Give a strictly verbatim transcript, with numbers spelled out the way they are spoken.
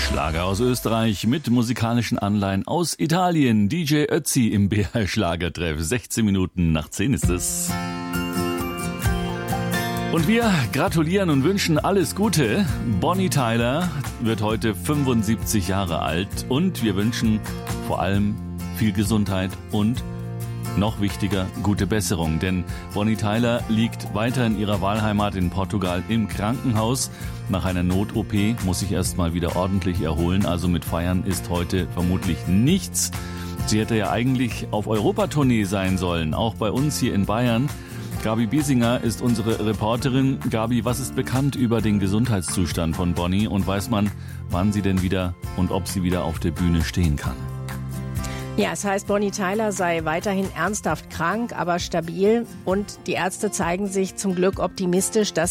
Schlager aus Österreich mit musikalischen Anleihen aus Italien. D J Ötzi im B R Schlagertreff. sechzehn Minuten nach zehn ist es. Und wir gratulieren und wünschen alles Gute. Bonnie Tyler wird heute fünfundsiebzig Jahre alt und wir wünschen vor allem viel Gesundheit und noch wichtiger, gute Besserung, denn Bonnie Tyler liegt weiter in ihrer Wahlheimat in Portugal im Krankenhaus. Nach einer Not-O P muss sich erst mal wieder ordentlich erholen, also mit Feiern ist heute vermutlich nichts. Sie hätte ja eigentlich auf Europatournee sein sollen, auch bei uns hier in Bayern. Gabi Biesinger ist unsere Reporterin. Gabi, was ist bekannt über den Gesundheitszustand von Bonnie und weiß man, wann sie denn wieder und ob sie wieder auf der Bühne stehen kann? Ja, es heißt, Bonnie Tyler sei weiterhin ernsthaft krank, aber stabil. Und die Ärzte zeigen sich zum Glück optimistisch, dass